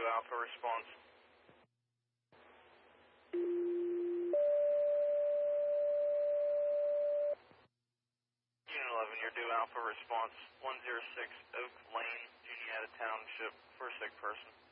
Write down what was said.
Alpha response. Unit 11, you're due Alpha response 106 Oak Lane, Juniata Township for a sick person.